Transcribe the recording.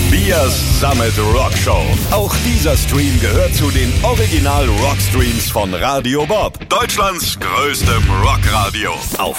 Biers Summit Rock Show. Auch dieser Stream gehört zu den Original Rock Streams von Radio Bob, Deutschlands größtem Rockradio. Auf